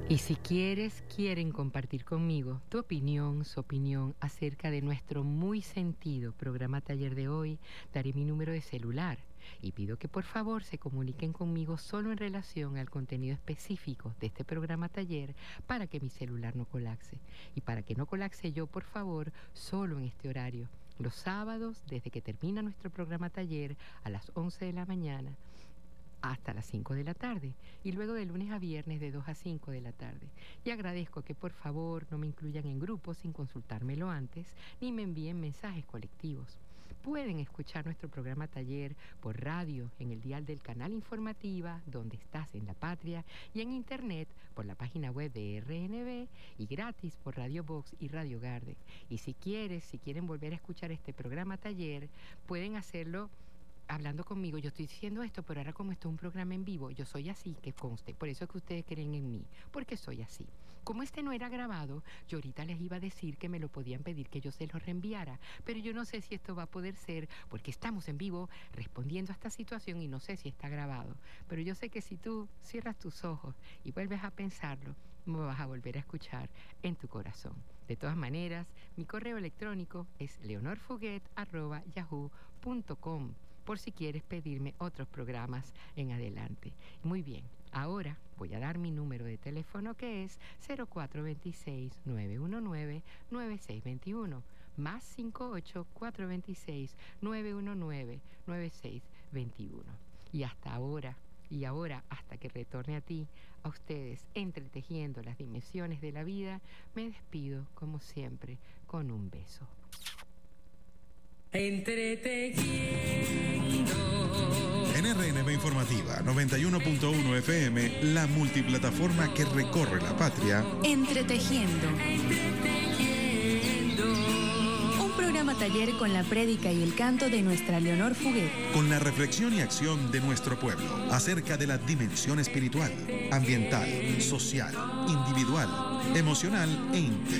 Y si quieren compartir conmigo tu opinión, su opinión acerca de nuestro muy sentido programa taller de hoy, daré mi número de celular y pido que por favor se comuniquen conmigo solo en relación al contenido específico de este programa taller para que mi celular no colapse. Y para que no colapse yo, por favor, solo en este horario. Los sábados, desde que termina nuestro programa taller a las 11 de la mañana, hasta las 5 de la tarde y luego de lunes a viernes de 2 a 5 de la tarde. Y agradezco que por favor no me incluyan en grupos sin consultármelo antes ni me envíen mensajes colectivos. Pueden escuchar nuestro programa taller por radio en el dial del canal Informativa Donde Estás en la Patria y en internet por la página web de RNB y gratis por Radio Box y Radio Garden. Y si quieren volver a escuchar este programa taller, pueden hacerlo hablando conmigo. Yo estoy diciendo esto, pero ahora como esto es un programa en vivo, yo soy así, que conste. Por eso es que ustedes creen en mí, porque soy así. Como este no era grabado, yo ahorita les iba a decir que me lo podían pedir que yo se lo reenviara, pero yo no sé si esto va a poder ser, porque estamos en vivo respondiendo a esta situación y no sé si está grabado. Pero yo sé que si tú cierras tus ojos y vuelves a pensarlo, me vas a volver a escuchar en tu corazón. De todas maneras, mi correo electrónico es leonorfuguet@yahoo.com por si quieres pedirme otros programas en adelante. Muy bien, ahora voy a dar mi número de teléfono que es 0426-919-9621 más 58-426-919-9621. Y ahora, hasta que retorne a ti, a ustedes, entretejiendo las dimensiones de la vida, me despido, como siempre, con un beso. Entretejiendo. En RNB Informativa 91.1 FM, la multiplataforma que recorre la patria. Entretejiendo. Un programa taller con la prédica y el canto de nuestra Leonor Fuguet. Con la reflexión y acción de nuestro pueblo acerca de la dimensión espiritual, ambiental, social, individual, emocional e intelectual.